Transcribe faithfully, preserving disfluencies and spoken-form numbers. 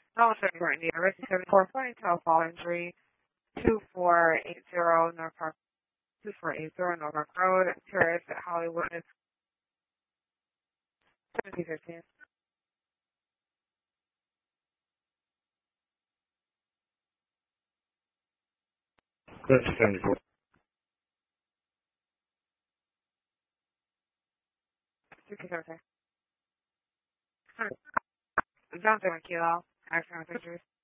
Normal Second Courtney, Arrested seventy-four, Point Fall Injury, two four eight zero North Park, two four eight zero North Park Road, Terrace at Hollywood, seventeen fifteen. That's seventy-four. sixteen seventeen. Johnson Kilo, accident with injuries.